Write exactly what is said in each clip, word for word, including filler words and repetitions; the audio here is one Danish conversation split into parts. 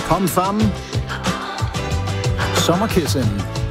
Kom frem. Sommerkissen.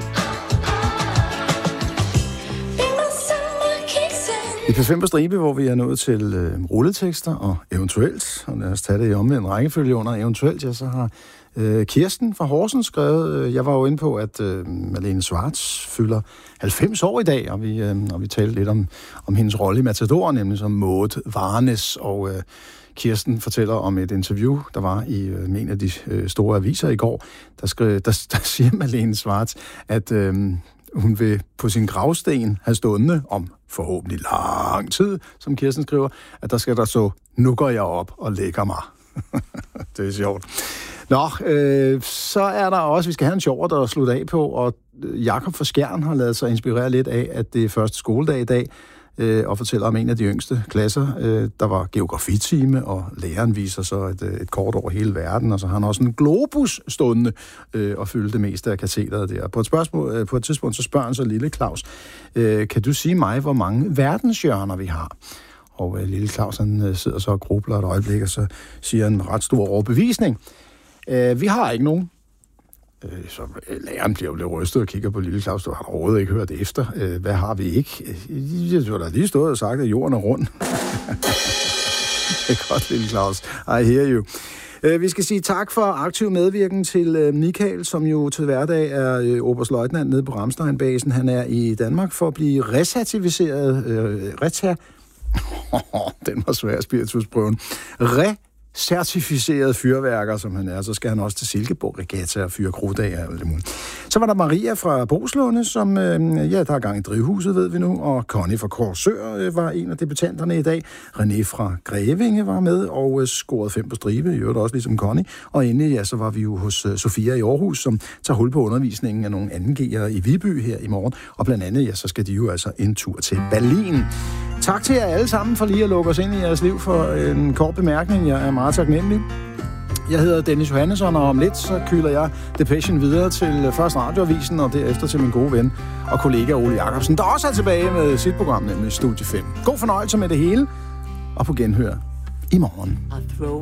I P fem på stribe, hvor vi er nået til øh, rulletekster og eventuelt, og lad os tage det i omvendt rækkefølge under eventuelt, ja, så har øh, Kirsten fra Horsens skrevet, øh, jeg var jo inde på, at øh, Malene Schwartz fylder halvfems år i dag, og vi, øh, og vi talte lidt om, om hendes rolle i Matador, nemlig som Maud Varnes, og øh, Kirsten fortæller om et interview, der var i øh, en af de øh, store aviser i går, der, skrev, der, der siger Malene Schwartz, at øh, hun vil på sin gravsten have stående om forhåbentlig lang tid, som Kirsten skriver, at der skal der så, nu går jeg op og lægger mig. Det er sjovt. Nå, øh, så er der også, vi skal have en sjov, der slutte af på, og Jakob fra Skjern har lavet sig inspirere lidt af, at det er første skoledag i dag, øh, og fortæller om en af de yngste klasser. Øh, der var geografitime, og læreren viser så et, et kort over hele verden, og så har han også en globus stående øh, og fylde det meste af katedret der. På et, spørgsmål, øh, på et tidspunkt så spørger han så lille Claus, øh, kan du sige mig, hvor mange verdenshjørner vi har? Og øh, lille Claus, han øh, sidder så og grubler et øjeblik, og så siger han med ret stor overbevisning, øh, vi har ikke nogen. Øh, så øh, læreren bliver jo lidt rystet og kigger på lille Claus, du har overhovedet ikke hørt efter. Øh, hvad har vi ikke? Øh, du har da lige stået og sagt, at jorden er rund. Det er godt, lille Claus. I hear you. Øh, vi skal sige tak for aktiv medvirken til øh, Michael, som jo til hverdag er øh, oberstløjtnant nede på Ramstein-basen. Han er i Danmark for at blive recertificeret. Øh, reta... Den var svær, spiritusprøven. Recertificeret fyrværker, som han er. Så skal han også til Silkeborg Regatta og fyre krudt af. Så var der Maria fra Boslunde, som, øh, ja, der er gang i drivhuset, ved vi nu. Og Connie fra Korsør øh, var en af debutanterne i dag. René fra Grevinge var med og øh, scorede fem på stribe. I øvrigt også ligesom Connie. Og endelig, ja, så var vi jo hos øh, Sofia i Aarhus, som tager hul på undervisningen af nogle anden G'ere i Viby her i morgen. Og blandt andet, ja, så skal de jo altså en tur til Berlin. Tak til jer alle sammen for lige at lukke os ind i jeres liv for en kort bemærkning. Jeg er meget taknemmelig. Jeg hedder Dennis Johannesson, og om lidt så kyler jeg Depression videre til først Radioavisen, og derefter til min gode ven og kollega Ole Jacobsen, der også er tilbage med sit program, nemlig Studie fem. God fornøjelse med det hele, og på genhør i morgen.